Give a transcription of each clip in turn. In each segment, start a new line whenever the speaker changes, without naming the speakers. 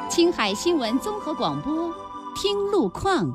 青海新闻综合广播，听路况。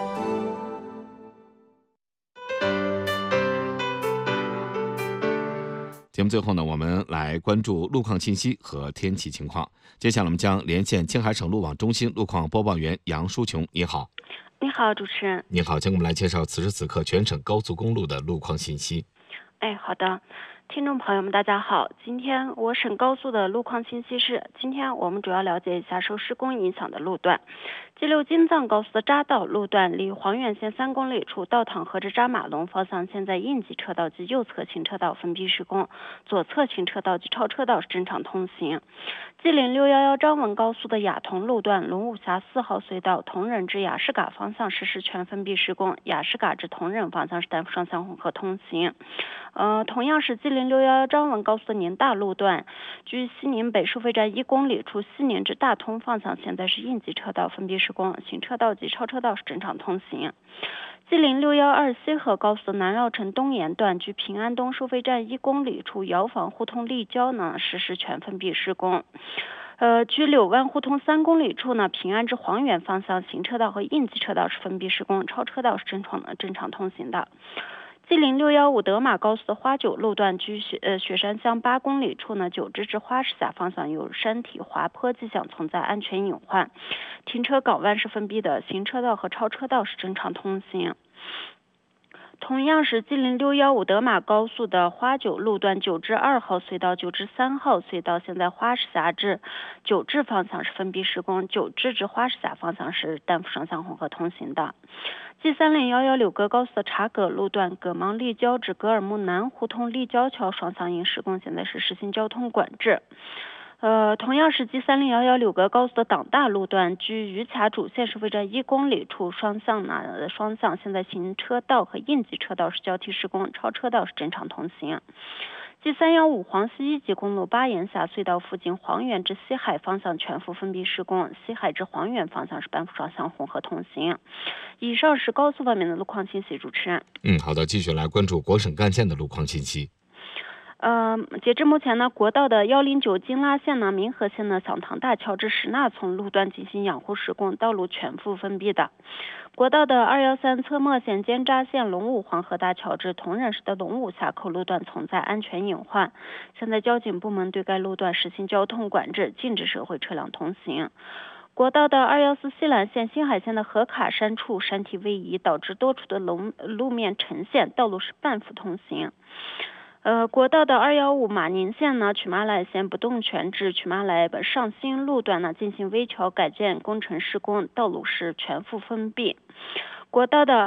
节目最后呢，我们来关注路况信息和天气情况。接下来我们将连线青海省路网中心路况播报员杨淑琼。你好。
你好，主持人。
你好，请给我们来介绍此时此刻全省高速公路的路况信息。
好的，听众朋友们大家好，今天我省高速的路况信息是，今天我们主要了解一下受施工影响的路段。G6京藏高速的匝道路段离黄原县3公里处道塘河至扎马龙方向，现在应急车道及右侧行车道封闭施工，左侧行车道及超车道是正常通行。G0611张文高速的雅同路段龙武峡4号隧道同仁至雅士嘎方向实施全封闭施工，雅士嘎至同仁方向是单副双向混合通行。同样是G0611张文高速的宁大路段，距西宁北收费站1公里处西宁至大通方向，现在是应急车道封闭施工，行车道及超车道是正常通行。G0612西河高速的南绕城东沿段，距平安东收费站1公里处窑坊互通立交呢，实施全封闭施工。距柳湾互通3公里处呢，平安至黄原方向行车道和应急车道是封闭施工，超车道是正常通行的。G0615德马高速的花九路段，距雪山乡8公里处呢，九支至花市峡方向有山体滑坡迹象存在安全隐患，停车港湾是封闭的，行车道和超车道是正常通行。同样是G0615德马高速的花九路段9至2号隧道、9至3号隧道，现在花市峡至九至方向是封闭施工，九至至花市峡方向是单副双向混合通行的。G3011柳格高速的察葛路段葛芒立交至格尔木南互通立交桥双向因施工，现在是实行交通管制。同样是G3011柳格高速的党大路段，距榆卡主线收费站1公里处双向现在行车道和应急车道是交替施工，超车道是正常通行。G315黄西一级公路巴彦峡隧道附近黄原至西海方向全幅封闭施工，西海至黄原方向是单副双向混合通行。以上是高速方面的路况信息，主持人。
好的，继续来关注国省干线的路况信息。
截至目前呢，国道的109金拉线呢、民和线的响塘大桥至石纳村路段进行养护施工，道路全幅封闭的。国道的213侧墨线尖扎线龙武黄河大桥至同仁市的龙武峡口路段存在安全隐患，现在交警部门对该路段实行交通管制，禁止社会车辆通行。国道的214西兰线新海线的河卡山处山体位移，导致多处的路面沉陷，道路是半幅通行。国道的215马宁线呢，曲马来线不动泉至曲马来上新路段呢进行危桥改建工程施工，道路是全幅封闭。国道的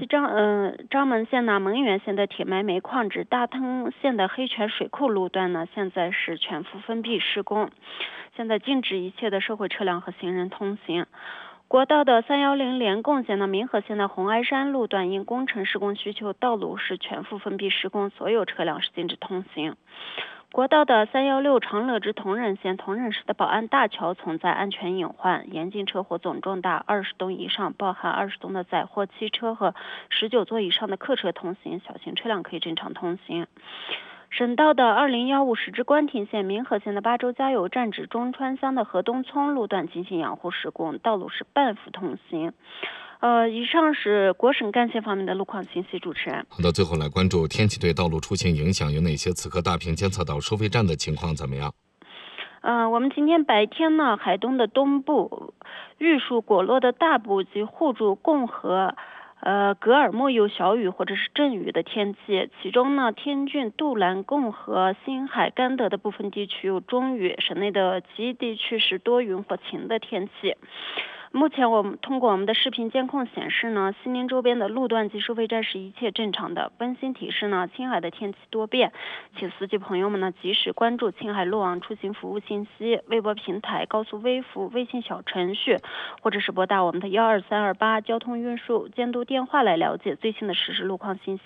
227张门线呢，蒙源线的铁埋煤矿至大通线的黑泉水库路段呢，现在是全幅封闭施工，现在禁止一切的社会车辆和行人通行。国道的310连贡线的民和线的红埃山路段因工程施工需求，道路是全幅封闭施工，所有车辆是禁止通行。国道的316长乐至同仁线同仁市的宝安大桥存在安全隐患，严禁车祸总重大20吨以上，包含20吨的载货汽车和19座以上的客车通行，小型车辆可以正常通行。省道的2015石至官亭线民和线的巴州加油站至中川乡的河东村路段进行养护施工，道路是半幅通行。以上是国省干线方面的路况信息，主持人。
好的，最后来关注天气对道路出行影响有哪些？此刻大坪监测到收费站的情况怎么样？
我们今天白天呢，海东的东部、玉树、果洛的大部及互助、共和格尔木有小雨或者是阵雨的天气，其中呢，天峻、杜兰、共和、新海、甘德的部分地区有中雨，省内的其余地区是多云或晴的天气。目前我们通过我们的视频监控显示呢，西宁周边的路段及收费站是一切正常的。温馨提示呢，青海的天气多变，请司机朋友们呢及时关注青海路网出行服务信息、微博平台、高速微服、微信小程序，或者是拨打我们的12328交通运输监督电话来了解最新的实时路况信息。